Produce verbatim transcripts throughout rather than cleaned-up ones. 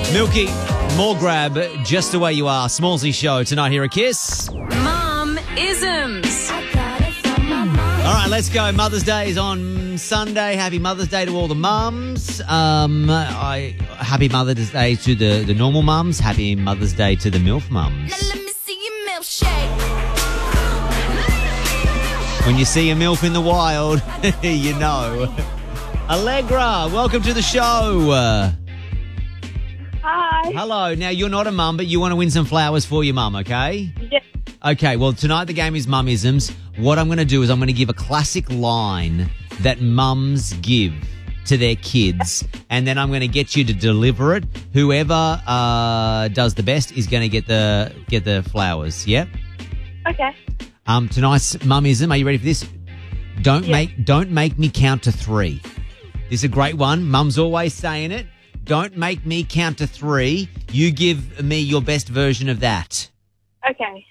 Milky, more grab, just the way you are. Smallsy show tonight here at Kiss. Mum-isms. All right, let's go. Mother's Day is on Sunday. Happy Mother's Day to all the mums. Um, I happy Mother's Day to the, the normal mums. Happy Mother's Day to the MILF mums. Let me see your milkshake. When you see a MILF in the wild, you know. Allegra, welcome to the show. Uh, Hi. hello. Now, you're not a mum, but you want to win some flowers for your mum, okay? Yeah. Okay, well, tonight the game is Mummisms. What I'm going to do is I'm going to give a classic line that mums give to their kids, and then I'm going to get you to deliver it. Whoever uh, does the best is going to get the get the flowers, yep? Okay. Um, tonight's Mummism, are you ready for this? Don't Yeah. make don't make me count to three. This is a great one. Mum's always saying it. Don't make me count to three. You give me your best version of that. Okay.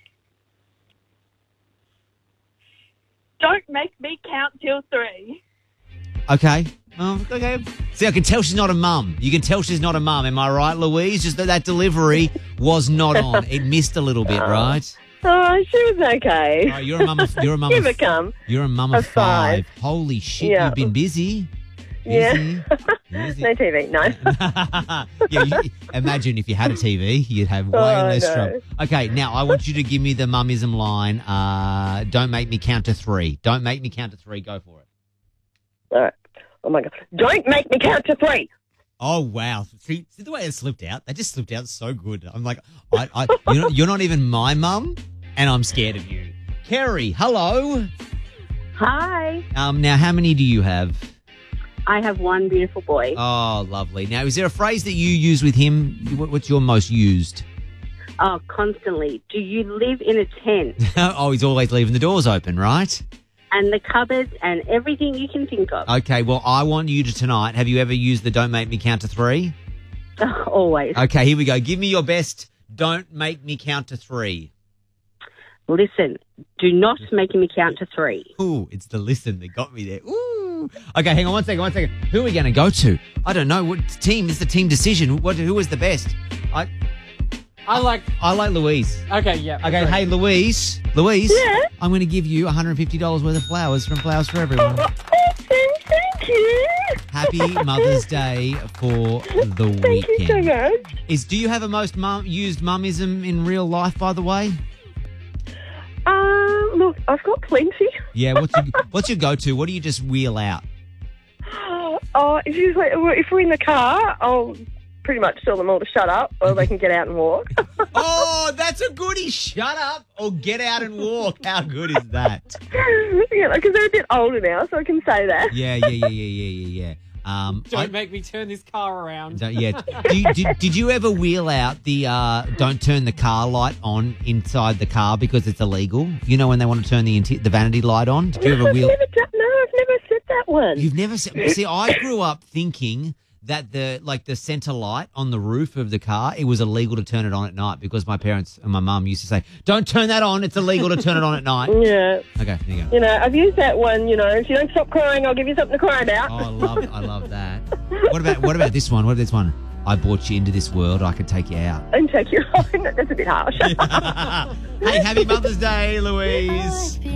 Don't make me count till three. Okay. Oh, okay. See, I can tell she's not a mum. You can tell she's not a mum. Am I right, Louise? Just that that delivery was not on. It missed a little bit, right? Oh, she was okay. Oh, you're a mum. Of, you're a mum. Give of, a come. You're a mum of Of five. five. Holy shit! Yeah. You've been busy. Yeah. Busy. Busy. No T V, no. yeah, you, imagine if you had a T V, you'd have way Oh, less no. trouble. Okay, now I want you to give me the mummism line. Uh, don't make me count to three. Don't make me count to three. Go for it. All right. Oh, my God. Don't make me count to three. Oh, wow. See, see the way it slipped out? They just slipped out so good. I'm like, I, I, you're, not, you're not even my mum, and I'm scared of you. Kerry, hello. Hi. Um, now, how many do you have? I have one beautiful boy. Oh, lovely. Now, is there a phrase that you use with him? What- What's your most used? Oh, constantly. Do you live in a tent? Oh, he's always leaving the doors open, right? And the cupboards and everything you can think of. Okay, well, I want you to tonight. Have you ever used the don't make me count to three? Always. Okay, here we go. Give me your best don't make me count to three. Listen, do not make me count to three. Ooh, it's the listen that got me there. Ooh. Okay, hang on one second, one second. Who are we going to go to? I don't know. What team is the team decision? What? Who was the best? I I like. I like Louise. Okay, yeah. Okay, agree. hey, Louise. Louise. Yeah? I'm going to give you one hundred fifty dollars worth of flowers from Flowers for Everyone. Thank, thank you. Happy Mother's Day for the Thank you so weekend. much. Is do you have a most mum, used mummism in real life, by the way? Um, look, I've got plenty. Yeah, what's your, what's your go-to? What do you just wheel out? Oh, if, you, if we're in the car, I'll pretty much tell them all to shut up or they can get out and walk. Oh, that's a goodie. Shut up or get out and walk. How good is that? Yeah, because they're a bit older now, so I can say that. Yeah, yeah, yeah, yeah, yeah, yeah, yeah. Um, Don't I- make me turn this car around. don't- yeah. Do you, did, did you ever wheel out the uh, don't turn the car light on inside the car because it's illegal? You know when they want to turn the inti- the vanity light on? Did you ever I've wheel? never done, no, I've never said that one. You've never se- see. I grew up thinking that the like the center light on the roof of the car, it was illegal to turn it on at night because my parents and my mum used to say, "Don't turn that on. It's illegal to turn it on at night." Yeah. Okay, there you go. You know, I've used that one, you know, if you don't stop crying, I'll give you something to cry about. Oh, I love, I love that. What about what about this one? What about this one? I brought you into this world. I could take you out. And take you home. That's a bit harsh. Hey, happy Mother's Day, Louise.